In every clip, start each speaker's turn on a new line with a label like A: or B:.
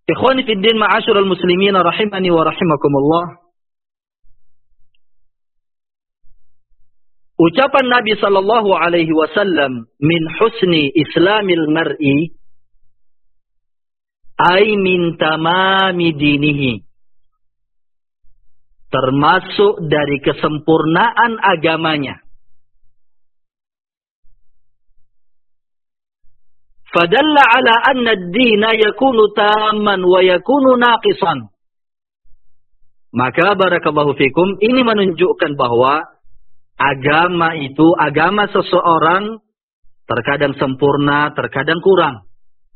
A: Ikhwani fid din ma'asyiral muslimin rahimani wa rahimakumullah. Ucapan Nabi sallallahu alaihi wasallam, min husni islamil mar'i ay min tamami dinihi, termasuk dari kesempurnaan agamanya. Fadalla ala anna ad-dina yakunu tamman wa yakunu naqisan. Maka barakallahu fikum, ini menunjukkan bahwa agama itu, agama seseorang terkadang sempurna, terkadang kurang.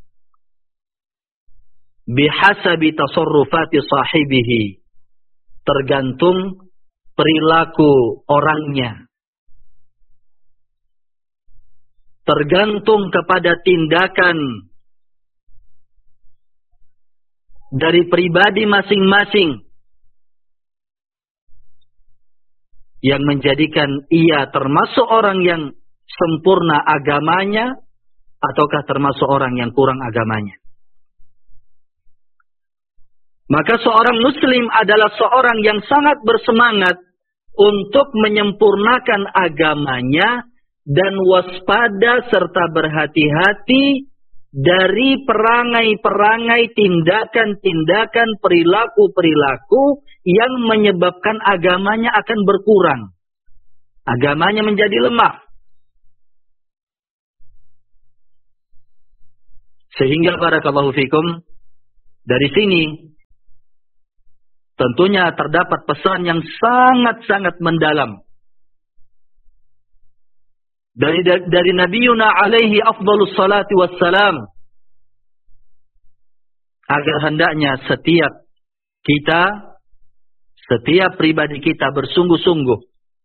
A: Bihasabi tasarrufati sahibihi, tergantung perilaku orangnya. Tergantung kepada tindakan dari pribadi masing-masing yang menjadikan ia termasuk orang yang sempurna agamanya ataukah termasuk orang yang kurang agamanya. Maka seorang muslim adalah seorang yang sangat bersemangat untuk menyempurnakan agamanya dan waspada serta berhati-hati dari perangai-perangai, tindakan-tindakan, perilaku-perilaku yang menyebabkan agamanya akan berkurang. Agamanya menjadi lemah. Sehingga barakallahu fikum, dari sini tentunya terdapat pesan yang sangat-sangat mendalam dari Nabiuna alaihi afdalus salati wassalam, agar hendaknya setiap pribadi kita bersungguh-sungguh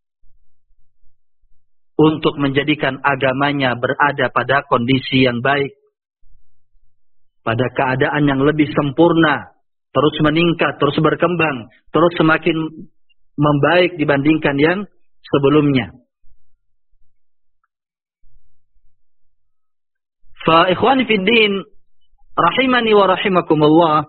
A: untuk menjadikan agamanya berada pada kondisi yang baik, pada keadaan yang lebih sempurna, terus meningkat, terus berkembang, terus semakin membaik dibandingkan yang sebelumnya. Fa ikhwani fid din rahimani wa rahimakumullah.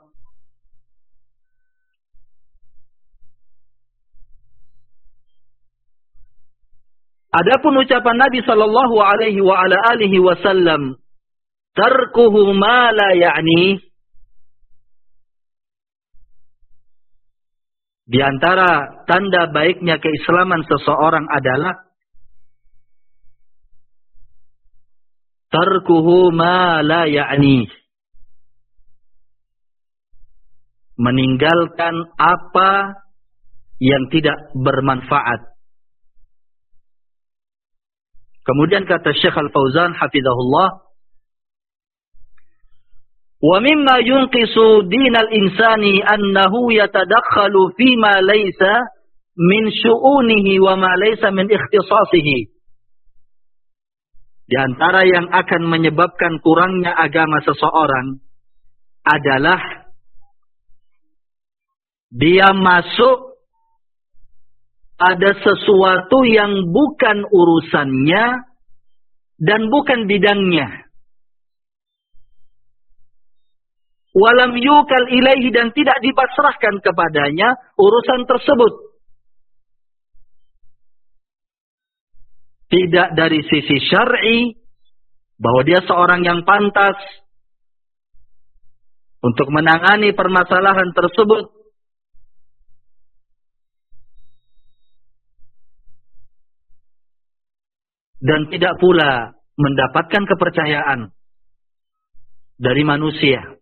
A: Adapun ucapan Nabi sallallahu alaihi wa ala alihi wasallam, tarkuhu ma la ya'ni, di antara tanda baiknya keislaman seseorang adalah tarkuhu ma la ya'ni, meninggalkan apa yang tidak bermanfaat. Kemudian kata Syekh Al-Fauzan hafizahullah, wa mimma yunqisu dinal insani annahu yatadakhalu fima laysa min syu'unihi wa ma laysa min ikhtisasihi. Di antara yang akan menyebabkan kurangnya agama seseorang adalah dia masuk ada sesuatu yang bukan urusannya dan bukan bidangnya. Walam yukal ilaihi, dan tidak dipasrahkan kepadanya urusan tersebut. Tidak dari sisi syar'i, bahwa dia seorang yang pantas untuk menangani permasalahan tersebut. Dan tidak pula mendapatkan kepercayaan dari manusia.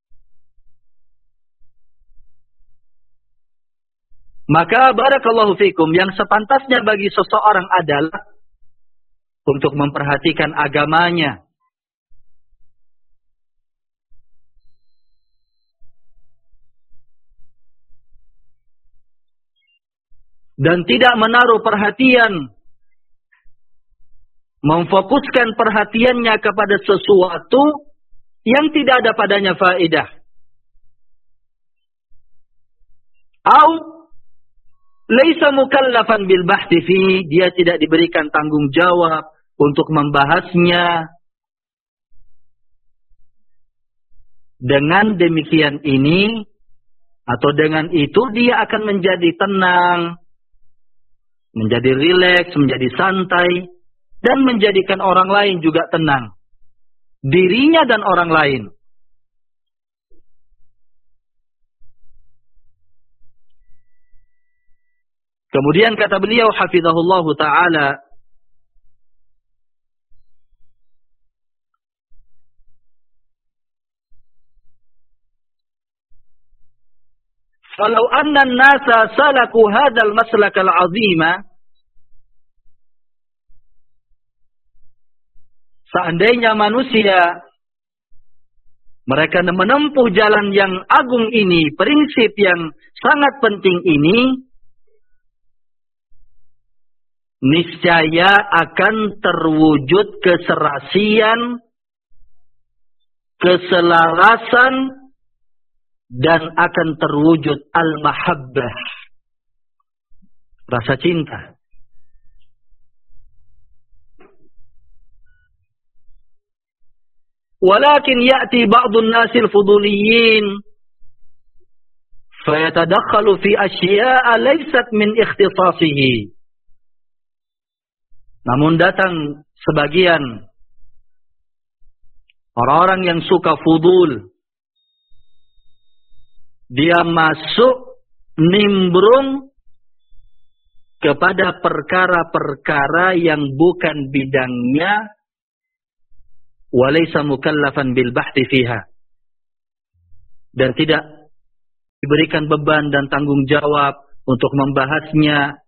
A: Maka barakallahu fikum, yang sepantasnya bagi seseorang adalah untuk memperhatikan agamanya. Dan tidak menaruh perhatian, memfokuskan perhatiannya kepada sesuatu yang tidak ada padanya faedah. Au laisa mukallafan bil bahthi fi, dia tidak diberikan tanggung jawab untuk membahasnya. Dengan demikian ini atau dengan itu dia akan menjadi tenang, menjadi rileks, menjadi santai, dan menjadikan orang lain juga tenang. Dirinya dan orang lain. Kemudian kata beliau hafizahullah ta'ala, "Falau anna an-nasa salaku hadzal maslakal 'azima", seandainya manusia mereka menempuh jalan yang agung ini, prinsip yang sangat penting ini, niscaya akan terwujud keserasian, keselarasan, dan akan terwujud al-mahabbah, rasa cinta. Walakin ya'ti ba'dun nasil fuduliyin fayatadakhalu fi asya'a laysat min ikhtisasihi. Namun datang sebagian orang-orang yang suka fudul. Dia masuk nimbrung kepada perkara-perkara yang bukan bidangnya, walaysa mukallafan bil bahthi fiha, dan tidak diberikan beban dan tanggung jawab untuk membahasnya.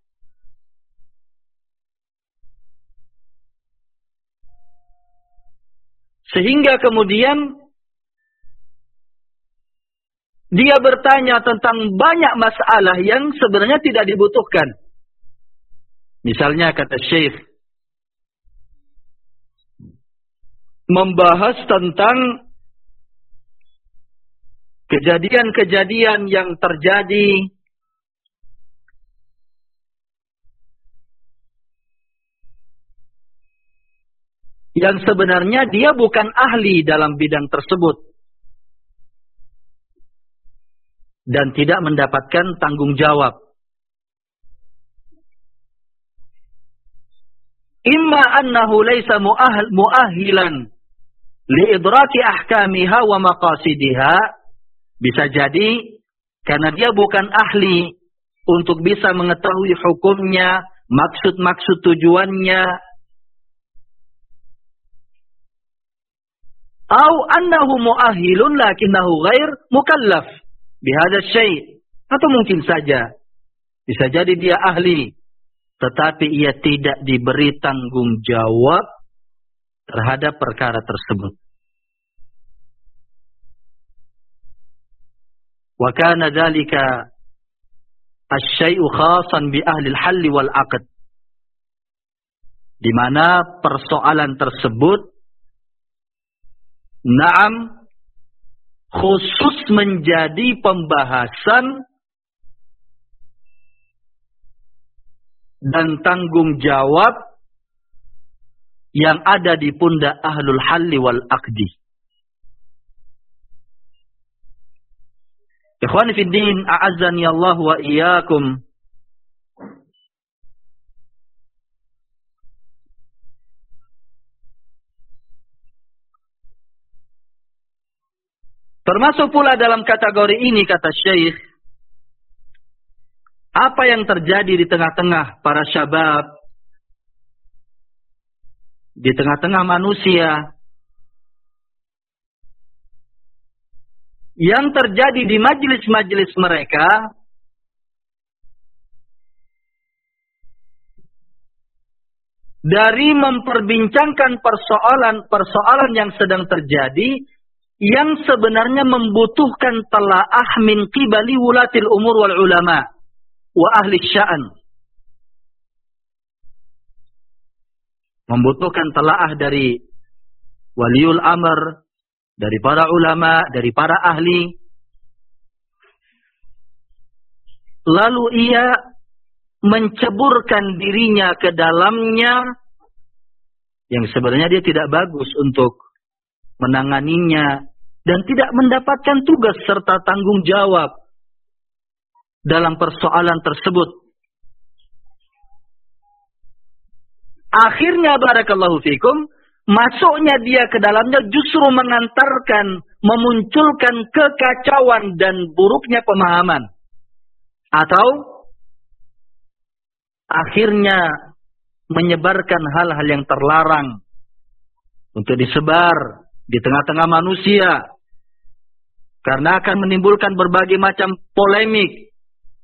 A: Sehingga kemudian dia bertanya tentang banyak masalah yang sebenarnya tidak dibutuhkan. Misalnya kata Syekh, membahas tentang kejadian-kejadian yang terjadi yang sebenarnya dia bukan ahli dalam bidang tersebut dan tidak mendapatkan tanggung jawab. Imma annahu laysa mu'ahilan liidraki ahkamiha wa maqasidiha. Bisa jadi karena dia bukan ahli untuk bisa mengetahui hukumnya, maksud-maksud tujuannya. Au annahu mu'ahilun lakinnahu ghair mukallaf bihadza syai'. Atau mungkin saja bisa jadi dia ahli tetapi ia tidak diberi tanggung jawab terhadap perkara tersebut. Wa kana dzalika asy-syai'u khasan bi ahli al-hall wal 'aqd. Di mana persoalan tersebut na'am khusus menjadi pembahasan dan tanggung jawab yang ada di pundak ahlul halli wal aqdi. Ikhwani fi din, a'azzani Allah wa iyyakum. Termasuk pula dalam kategori ini kata Syekh, apa yang terjadi di tengah-tengah para syabab, di tengah-tengah manusia, yang terjadi di majelis-majelis mereka, dari memperbincangkan persoalan-persoalan yang sedang terjadi, yang sebenarnya membutuhkan telaah min qibali wulatil umur wal ulama wa ahli sya'an. Membutuhkan telaah dari waliul amr, dari para ulama, dari para ahli. Lalu ia menceburkan dirinya ke dalamnya yang sebenarnya dia tidak bagus untuk menanganinya, dan tidak mendapatkan tugas serta tanggung jawab dalam persoalan tersebut. Akhirnya barakallahu fikum, masuknya dia ke dalamnya justru mengantarkan, memunculkan kekacauan dan buruknya pemahaman. Atau akhirnya menyebarkan hal-hal yang terlarang untuk disebar di tengah-tengah manusia. Karena akan menimbulkan berbagai macam polemik.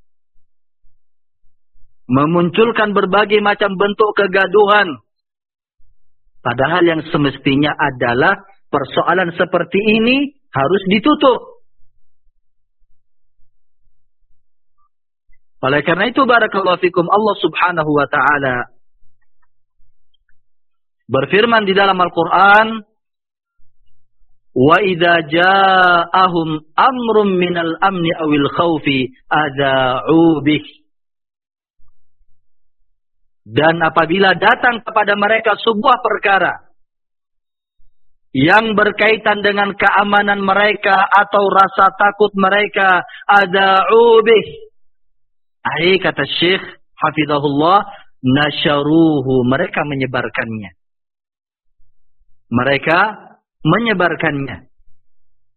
A: Memunculkan berbagai macam bentuk kegaduhan. Padahal yang semestinya adalah persoalan seperti ini harus ditutup. Oleh karena itu barakallahu fikum, Allah Subhanahu wa taala berfirman di dalam Al-Qur'an, "Wa idza ja'ahum amrun minal amni awil khaufi adza'u bih." Dan apabila datang kepada mereka sebuah perkara yang berkaitan dengan keamanan mereka atau rasa takut mereka, adza'u bih. Kata Syekh hafizahullah, nasyaruhu, mereka menyebarkannya. Mereka menyebarkannya.